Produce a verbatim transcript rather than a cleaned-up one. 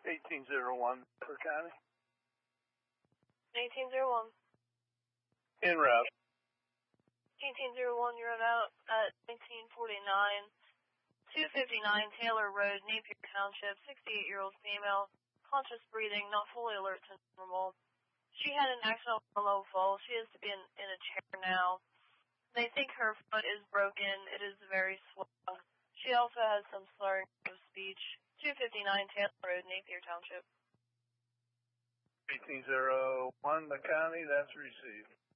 eighteen oh one, Becker County. eighteen oh one. En route. eighteen oh one, you're out at nineteen forty-nine, two fifty-nine Taylor Road, Napier Township, sixty-eight-year-old female, conscious breathing, not fully alert to normal. She had an accidental low fall. She is to be in, in a chair now. They think her foot is broken. It is very swollen. She also has some slurring of speech. two fifty-nine Taylor Road, Napier Township. eighteen oh one, McCounty, that's received.